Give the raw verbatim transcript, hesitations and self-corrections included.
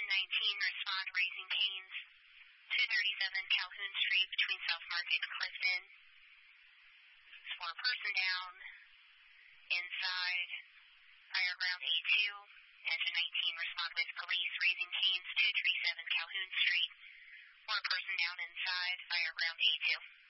nineteen, respond Raising Cane's, two thirty-seven Calhoun Street between South Market and Clifton. This is for a person down inside fire ground A two. Engine nineteen, respond with police, Raising Cane's, two thirty-seven Calhoun Street, for a person down inside fire ground A two.